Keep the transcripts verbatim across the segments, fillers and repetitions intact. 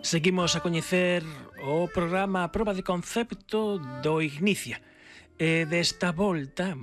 Seguimos a coñecer o programa a proba de concepto do Ignicia. E desta volta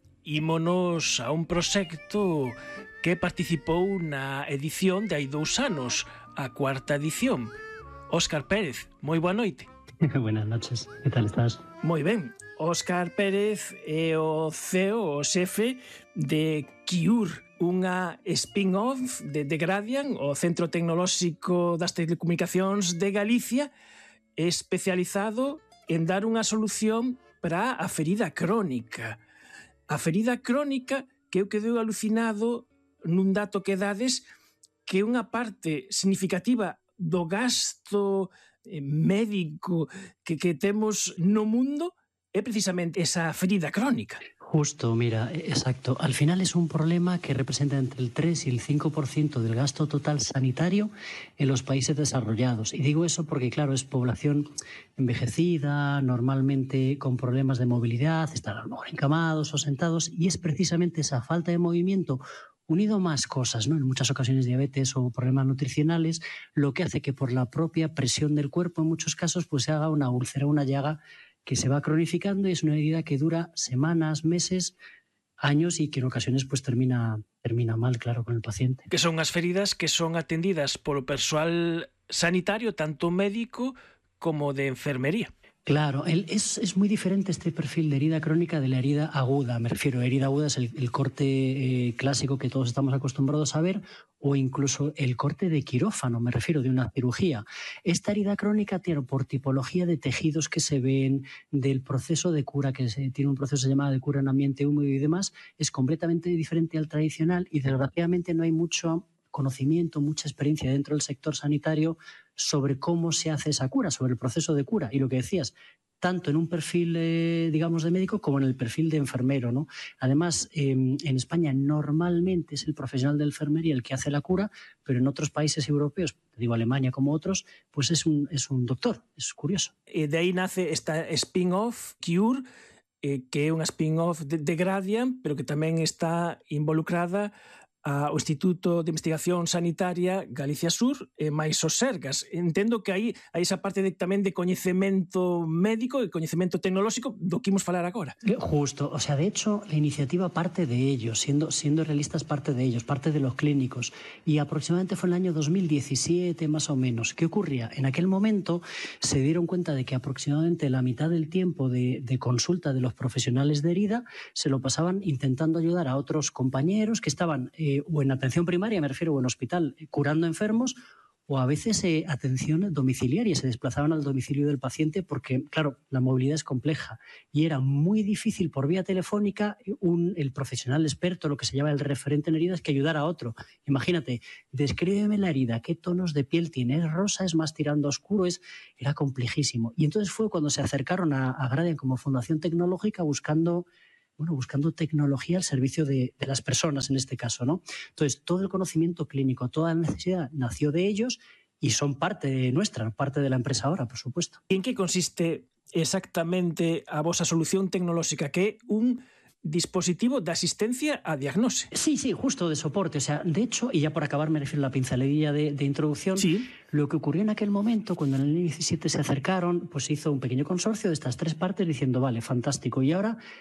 ímonos a un proxecto que participou na edición de hai dous anos, a cuarta edición. Óscar Pérez, moi boa noite. Buenas noches, que tal estás? Moi ben. Óscar Pérez é o C E O, o xefe de Kiur, unha spin-off de, de Gradian, o Centro Tecnolóxico das Telecomunicacións de Galicia, especializado en dar unha solución para a ferida crónica. A ferida crónica que eu quedei alucinado nun dato que dades, que unha parte significativa do gasto médico que, que temos no mundo é precisamente esa ferida crónica. Justo, mira, exacto. Al final es un problema que representa entre el tres y el cinco por ciento del gasto total sanitario en los países desarrollados. Y digo eso porque, claro, es población envejecida, normalmente con problemas de movilidad, están a lo mejor encamados o sentados, y es precisamente esa falta de movimiento unido a más cosas, ¿no? En muchas ocasiones diabetes o problemas nutricionales, lo que hace que por la propia presión del cuerpo, en muchos casos, pues se haga una úlcera, una llaga que se va cronificando y es una herida que dura semanas, meses, años y que en ocasiones pues termina, termina mal, claro, con el paciente. Que son as feridas que son atendidas polo persoal sanitario, tanto médico como de enfermería. Claro, el, es, es muy diferente este perfil de herida crónica de la herida aguda. Me refiero a herida aguda, es el, el corte eh, clásico que todos estamos acostumbrados a ver, o incluso el corte de quirófano, me refiero de una cirugía. Esta herida crónica tiene por tipología de tejidos que se ven, del proceso de cura, que se, tiene un proceso llamado de cura en ambiente húmedo y demás, es completamente diferente al tradicional y desgraciadamente no hay mucho conocimiento, mucha experiencia dentro del sector sanitario sobre cómo se hace esa cura, sobre el proceso de cura. Y lo que decías, tanto en un perfil, eh, digamos, de médico como en el perfil de enfermero, ¿no? Además, eh, en España normalmente es el profesional de enfermería el que hace la cura, pero en otros países europeos, te digo Alemania como otros, pues es un, es un doctor, es curioso. E de aí nace esta spin-off, Kiur, eh, que é unha spin-off de, de Gradian, pero que tamén está involucrada ao Instituto de Investigación Sanitaria Galicia Sur e máis os Sergas. Entendo que aí hai esa parte de, tamén de coñecemento médico e coñecemento tecnolóxico do que imos falar agora. Justo, o sea, de hecho, la iniciativa parte de ellos, siendo, siendo realistas parte de ellos, parte de los clínicos, y aproximadamente fue en el año dos mil diecisiete más o menos. ¿Qué ocurría? En aquel momento se dieron cuenta de que aproximadamente la mitad del tiempo de, de consulta de los profesionales de herida se lo pasaban intentando ayudar a otros compañeros que estaban eh, o en atención primaria, me refiero, o en hospital, curando enfermos, o a veces eh, atención domiciliaria, se desplazaban al domicilio del paciente porque, claro, la movilidad es compleja y era muy difícil por vía telefónica un, el profesional experto, lo que se llama el referente en heridas, que ayudara a otro. Imagínate, descríbeme la herida, qué tonos de piel tiene, es rosa, es más tirando a oscuro, es, era complejísimo. Y entonces fue cuando se acercaron a, a Gradian como fundación tecnológica buscando bueno, buscando tecnología al servicio de, de las personas en este caso, ¿no? Entonces, todo el conocimiento clínico, toda la necesidad nació de ellos y son parte nuestra, parte de la empresa ahora, por supuesto. ¿Y en qué consiste exactamente a vosa solución tecnolóxica? Que é un dispositivo de asistencia a diagnose. Sí, sí, justo de soporte. O sea, de hecho, y ya por acabar me refiero a la pinceladilla de, de introducción, sí. Lo que ocurrió en aquel momento, cuando en el diecisiete se acercaron, pues se hizo un pequeño consorcio de estas tres partes diciendo, vale, fantástico, y ahora